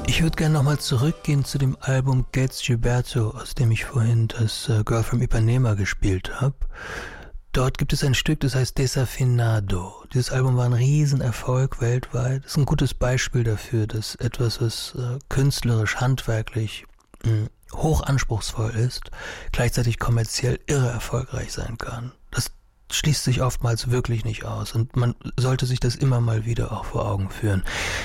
Ich würde gerne nochmal zurückgehen zu dem Album Gates Gilberto, aus dem ich vorhin das Girl from Ipanema gespielt habe. Dort gibt es ein Stück, das heißt Desafinado. Dieses Album war ein Riesenerfolg weltweit. Das ist ein gutes Beispiel dafür, dass etwas, was künstlerisch, handwerklich hoch anspruchsvoll ist, gleichzeitig kommerziell irre erfolgreich sein kann. Das schließt sich oftmals wirklich nicht aus und man sollte sich das immer mal wieder auch vor Augen führen.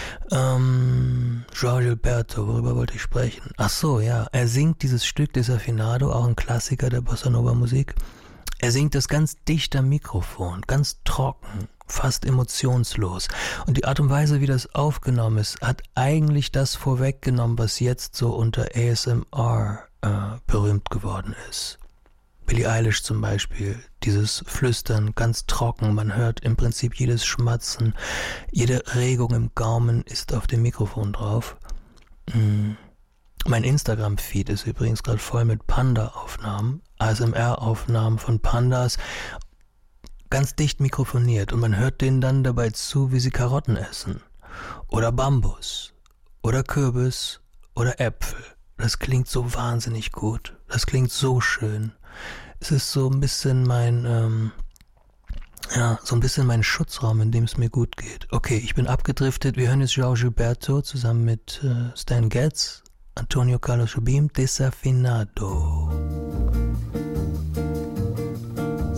João Gilberto, worüber wollte ich sprechen? Ach so, ja, er singt dieses Stück Desafinado, auch ein Klassiker der Bossa Nova Musik. Er singt das ganz dicht am Mikrofon, ganz trocken, fast emotionslos. Und die Art und Weise, wie das aufgenommen ist, hat eigentlich das vorweggenommen, was jetzt so unter ASMR berühmt geworden ist. Billie Eilish zum Beispiel, dieses Flüstern, ganz trocken, man hört im Prinzip jedes Schmatzen, jede Regung im Gaumen ist auf dem Mikrofon drauf. Mein Instagram-Feed ist übrigens gerade voll mit Panda-Aufnahmen, ASMR-Aufnahmen von Pandas, ganz dicht mikrofoniert und man hört denen dann dabei zu, wie sie Karotten essen oder Bambus oder Kürbis oder Äpfel. Das klingt so wahnsinnig gut, das klingt so schön. Es ist so ein bisschen mein Schutzraum, in dem es mir gut geht. Okay, ich bin abgedriftet. Wir hören jetzt João Gilberto zusammen mit Stan Getz, Antonio Carlos Jobim, Desafinado.